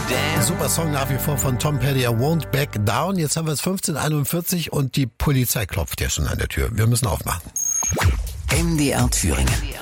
Super Song nach wie vor von Tom Petty, I Won't Back Down. Jetzt haben wir es 15:41 und die Polizei klopft ja schon an der Tür. Wir müssen aufmachen. MDR Thüringen.